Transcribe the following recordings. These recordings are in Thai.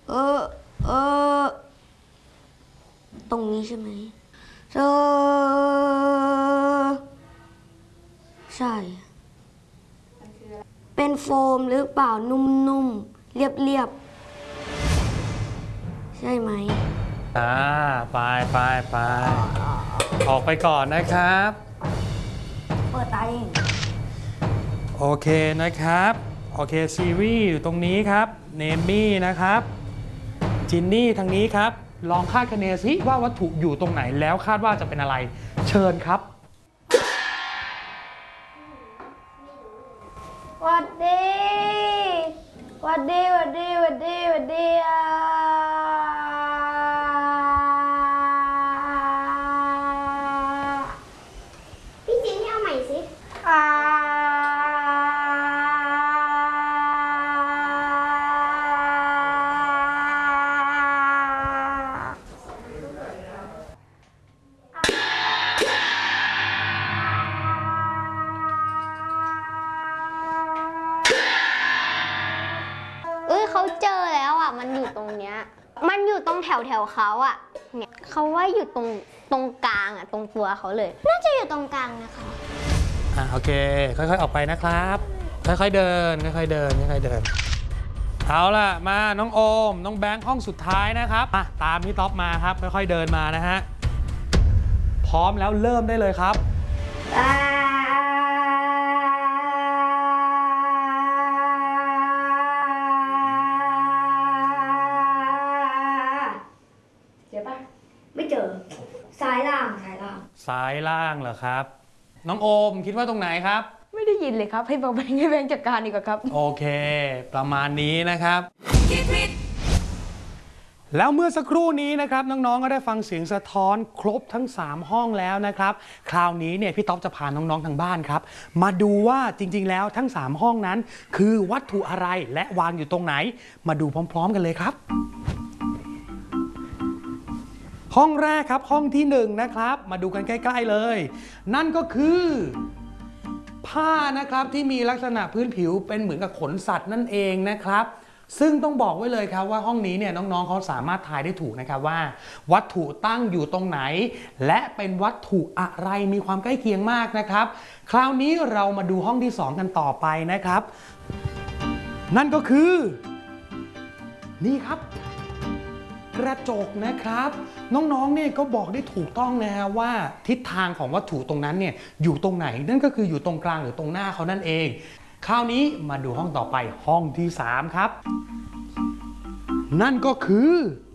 เออเออตรงนี้ใช่ไหมใช่เป็นโฟมหรือเปล่านุ่มๆเรียบๆใช่ไหมไปออกไปก่อนนะครับเปิดตาเองโอเคนะครับโอเคซีรีส์อยู่ตรงนี้ครับเนมี่นะครับจินนี่ทางนี้ครับลองคาดคะเนซิว่าวัตถุอยู่ตรงไหนแล้วคาดว่าจะเป็นอะไรเชิญครับวัดดีพี่จินนี่เอาใหม่สิเขาเจอแล้วอ่ะมันอยู่ตรงเนี้ยมันอยู่ตรงแถวเขาอ่ะเนี่ยเขาว่าอยู่ตรงกลางอ่ะตรงตัวเขาเลยน่าจะอยู่ตรงกลางนะคะโอเคค่อยๆออกไปนะครับค่อยๆเดินเอาล่ะมาน้องโอมน้องแบงค์ห้องสุดท้ายนะครับตามพี่ท็อปมาครับค่อยๆเดินมานะฮะพร้อมแล้วเริ่มได้เลยครับไม่เจอซ้ายล่างเหรอครับน้องโอมคิดว่าตรงไหนครับไม่ได้ยินเลยครับให้แบงค์จัดการดีกว่าครับโอเคประมาณนี้นะครับแล้วเมื่อสักครู่นี้นะครับน้องๆก็ได้ฟังเสียงสะท้อนครบทั้ง3ห้องแล้วนะครับคราวนี้เนี่ยพี่ต๊อบจะพาน้องๆทางบ้านครับมาดูว่าจริงๆแล้วทั้ง3ห้องนั้นคือวัตถุอะไรและวางอยู่ตรงไหนมาดูพร้อมๆกันเลยครับห้องแรกครับห้องที่1นะครับมาดูกันใกล้ๆเลยนั่นก็คือผ้านะครับที่มีลักษณะพื้นผิวเป็นเหมือนกับขนสัตว์นั่นเองนะครับซึ่งต้องบอกไว้เลยครับว่าห้องนี้เนี่ยน้องๆเขาสามารถทายได้ถูกนะครับว่าวัตถุตั้งอยู่ตรงไหนและเป็นวัตถุอะไรมีความใกล้เคียงมากนะครับคราวนี้เรามาดูห้องที่2กันต่อไปนะครับนั่นก็คือนี่ครับกระจกนะครับน้องๆเนี่ยก็บอกได้ถูกต้องนะฮะว่าทิศทางของวัตถุตรงนั้นเนี่ยอยู่ตรงไหนนั่นก็คืออยู่ตรงกลางหรือตรงหน้าเขานั่นเองคราวนี้มาดูห้องต่อไปห้องที่3ครับนั่นก็คือ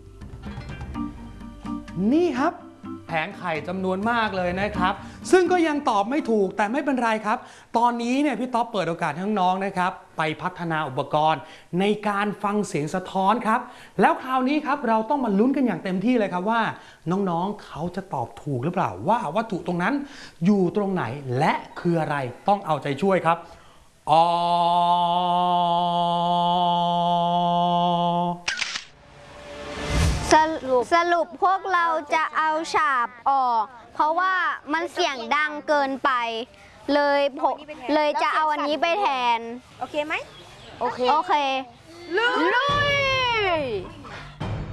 นี่ครับแผงไข่จำนวนมากเลยนะครับซึ่งก็ยังตอบไม่ถูกแต่ไม่เป็นไรครับตอนนี้เนี่ยพี่ต๊อบเปิดโอกาสให้น้องๆนะครับไปพัฒนาอุปกรณ์ในการฟังเสียงสะท้อนครับแล้วคราวนี้ครับเราต้องมาลุ้นกันอย่างเต็มที่เลยครับว่าน้องๆเขาจะตอบถูกหรือเปล่าว่าวัตถุตรงนั้นอยู่ตรงไหนและคืออะไรต้องเอาใจช่วยครับสรุปพวกเราจะเอาฉาบออกเพราะว่ามันเสียงดังเกินไปเลยจะเอาอันนี้ไปแทนโอเคไหมโอเคลุย